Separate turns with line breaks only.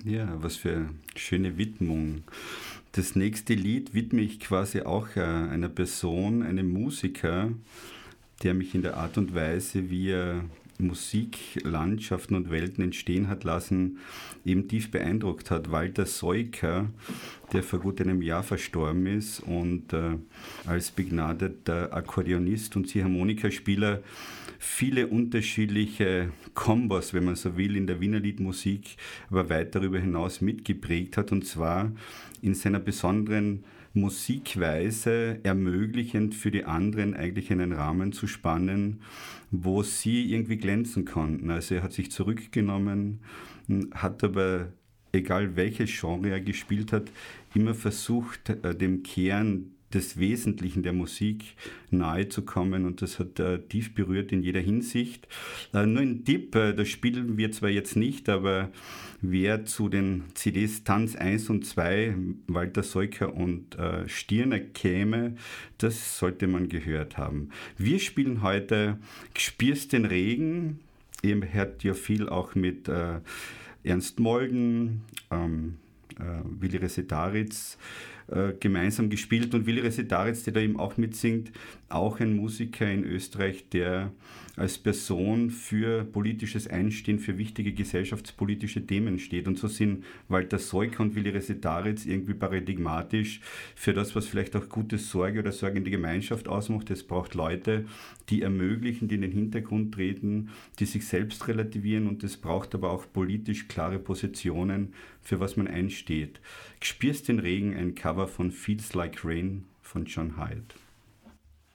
Ja, was für eine schöne Widmung. Das nächste Lied widme ich quasi auch einer Person, einem Musiker, der mich in der Art und Weise, wie er Musiklandschaften und Welten entstehen hat lassen, eben tief beeindruckt hat. Walter Soyka, der vor gut einem Jahr verstorben ist und als begnadeter Akkordeonist und Ziehharmonikaspieler viele unterschiedliche Kombos, wenn man so will, in der Wiener Liedmusik, aber weit darüber hinaus mitgeprägt hat, und zwar in seiner besonderen Musikweise ermöglichend für die anderen eigentlich einen Rahmen zu spannen, wo sie irgendwie glänzen konnten. Also er hat sich zurückgenommen, hat aber, egal welches Genre er gespielt hat, immer versucht, dem Kern des Wesentlichen der Musik nahe zu kommen, und das hat tief berührt in jeder Hinsicht. Nur ein Tipp, das spielen wir zwar jetzt nicht, aber wer zu den CDs Tanz 1 und 2, Walter Soyka und Stirner käme, das sollte man gehört haben. Wir spielen heute Gspürst den Regen. Ihr hört ja viel auch mit Ernst Molden, Willi Resetaritz gemeinsam gespielt, und Willi Resetaritz, der da eben auch mitsingt, auch ein Musiker in Österreich, der als Person für politisches Einstehen, für wichtige gesellschaftspolitische Themen steht. Und so sind Walter Soyka und Willi Resetaritz irgendwie paradigmatisch für das, was vielleicht auch gute Sorge oder sorgende Gemeinschaft ausmacht. Es braucht Leute, die ermöglichen, die in den Hintergrund treten, die sich selbst relativieren, und es braucht aber auch politisch klare Positionen, für was man einsteht. Gspürst den Regen, ein Cover von Feels Like Rain von John Hyde.